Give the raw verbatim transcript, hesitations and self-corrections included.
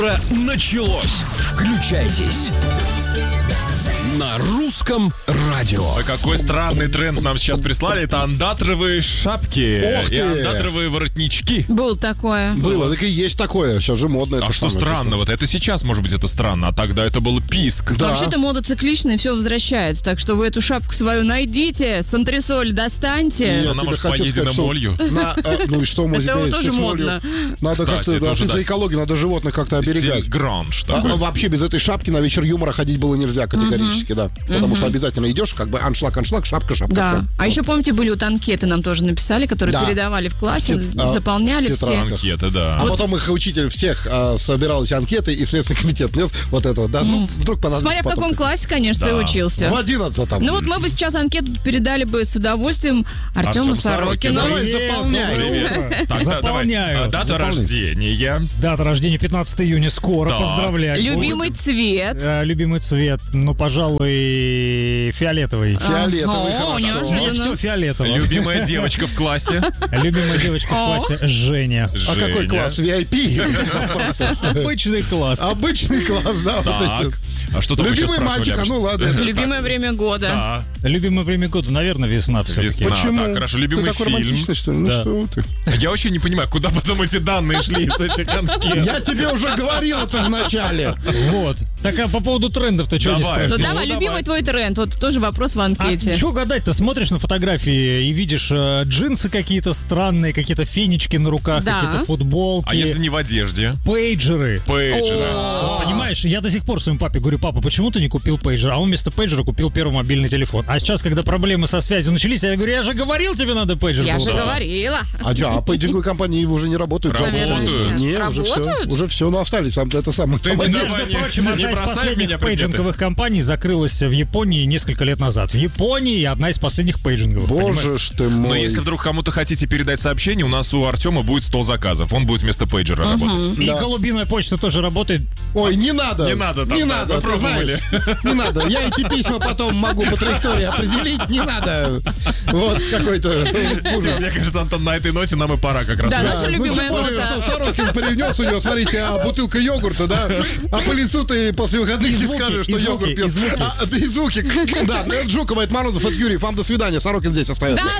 Началось. Включайтесь. На русском радио. Ой, какой странный тренд нам сейчас прислали. Это андатровые шапки. Ох ты. И андатровые воротнички. Было такое. Было, так и есть такое. Сейчас же модно. А это что самое, странно? Вот это сейчас, может быть, это странно. А тогда это был писк. Да. Вообще-то мода цикличная, все возвращается. Так что вы эту шапку свою найдите, с антресоль достаньте. Я Она, тебе может, хочу поедена сказать, что молью? на, э, ну и что мы Это теперь тоже с молью? модно. Надо Кстати, как-то, да, тоже, ты да, за экологию, надо животных как-то оберегать. Стиль гранж А, такой. а вообще без этой шапки на вечер юмора ходить было нельзя категорически, да. Потому что обязательно идешь, как бы аншлаг, аншлаг, шапка, шапка. Да. всё. А еще, помните, были вот анкеты нам тоже написали, которые Да. передавали в классе, В тет- а, заполняли в все. тетрадках. Анкеты, да. А потом их учитель всех а, собирал эти анкеты и Следственный комитет нес вот это вот, да. Ну, вдруг понадобится Смотря в потом. каком классе, конечно, ты учился. В одиннадцатом. Ну вот мы бы сейчас анкету передали бы с удовольствием Артему Артему Сорокину. Сорокину. Давай, Привет, заполняй. доброе утро. Так, да, давай. Заполняю. А, Дата Заполняй. рождения. Дата рождения пятнадцатого июня скоро, Так. поздравляю. Любимый цвет. Э, Любимый цвет, ну, пожалуй, фиолетовый. Фиолетовый, Ага, хорошо. неожиданно. Мне все фиолетово. Любимая девочка в классе. Любимая девочка в классе Женя. А какой Женя. класс? ви ай пи? Обычный класс. Обычный класс, да. вот эти. Так. А что там еще Любимый спрашивали? мальчик, а ну ладно. Любимое время года. Да, Любимое время года, наверное, весна все-таки. весна. Почему? Так, хорошо. Ты Любимый такой фильм. романтичный, что ли? Ну Да. что ты? Я вообще не понимаю, куда потом эти данные шли из этих анкет. Я тебе уже говорил это в начале. Вот. Так а по поводу трендов-то что не Давай. Ну спрашиваешь? давай, Ну, любимый твой тренд. Вот тоже вопрос в А анкете. что гадать-то? Смотришь на фотографии и видишь э, джинсы какие-то странные, какие-то фенечки на руках, Да. какие-то футболки, А если не в одежде? пейджеры. Пейджер. Вот, понимаешь, я до сих пор своему папе говорю: папа, почему ты не купил пейджер? А он вместо пейджера купил первый мобильный телефон. А сейчас, когда проблемы со связью начались, я говорю: я же говорил, тебе надо пейджер. Я был. же да. говорила. А что, а пейджинговые компании уже не работают? Работают. Наверное, не, уже все. Работают? Уже все, ну остались там это самое. Ты самое- не Между давай, не- прочим, не одна из бросай последних меня предметы. пейджинговых компаний закрылась в Японии несколько лет назад. В Японии одна из последних пейджинговых. понимаешь? Боже ж ты мой. Но если вдруг кому-то хотите передать сообщение, у нас у Артема будет стол заказов. Он будет вместо пейджера работать. И Да. голубиная почта тоже работает. Ой, не надо. Не надо там, Не да, надо, вы ты пробовали. знаешь. Не надо. Я эти письма потом могу по траектории определить. Не надо. Вот какой-то Всё, ужас. мне кажется, Антон, на этой ноте нам и пора как раз. Да, уже. наша Ну, любимая тем более, нота. что Сорокин привнес у него, смотрите, а бутылка йогурта, да? А по лицу ты после выходных И не звуки, скажешь, что и звуки, йогурт и пьет. звуки. А, да и звуки. Да, ну, это Жукова, это Морозов, это Юрий. Вам до свидания. Сорокин здесь остается. До